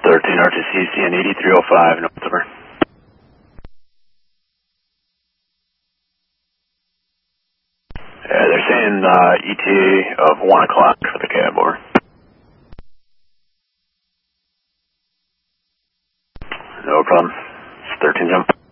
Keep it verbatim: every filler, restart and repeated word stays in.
thirteen R T C, C N eighty-three oh five, North over. Yeah, they're saying uh, E T A of one o'clock for the cab, over. No problem. It's thirteen jump.